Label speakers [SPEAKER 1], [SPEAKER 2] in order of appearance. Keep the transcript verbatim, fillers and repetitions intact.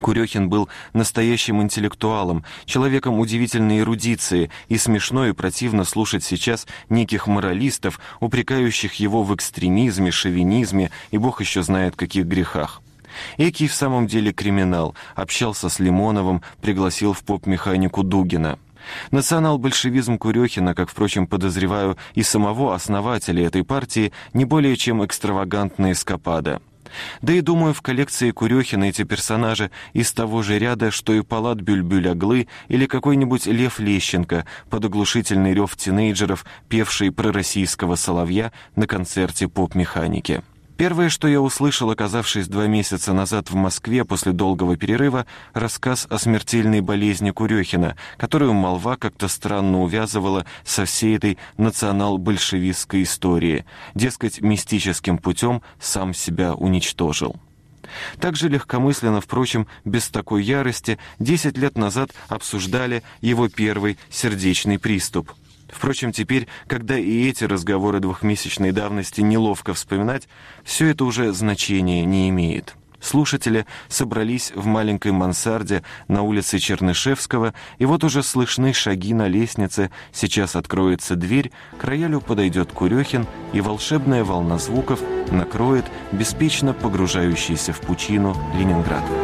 [SPEAKER 1] Курехин был настоящим интеллектуалом, человеком удивительной эрудиции, и смешно и противно слушать сейчас неких моралистов, упрекающих его в экстремизме, шовинизме и бог еще знает каких грехах. Экий в самом деле криминал, общался с Лимоновым, пригласил в поп-механику Дугина. Национал-большевизм Курехина, как, впрочем, подозреваю, и самого основателя этой партии, не более чем экстравагантная эскапада. Да и, думаю, в коллекции Курехина эти персонажи из того же ряда, что и Палат Бюльбюль-Оглы или какой-нибудь Лев Лещенко под оглушительный рев тинейджеров, певший пророссийского соловья на концерте поп-механики. Первое, что я услышал, оказавшись два месяца назад в Москве после долгого перерыва, рассказ о смертельной болезни Курехина, которую молва как-то странно увязывала со всей этой национал-большевистской историей, дескать, мистическим путем сам себя уничтожил. Так же легкомысленно, впрочем, без такой ярости, десять лет назад обсуждали его первый сердечный приступ. Впрочем, теперь, когда и эти разговоры двухмесячной давности неловко вспоминать, все это уже значения не имеет. Слушатели собрались в маленькой мансарде на улице Чернышевского, и вот уже слышны шаги на лестнице, сейчас откроется дверь, к роялю подойдет Курехин, и волшебная волна звуков накроет беспечно погружающийся в пучину Ленинград.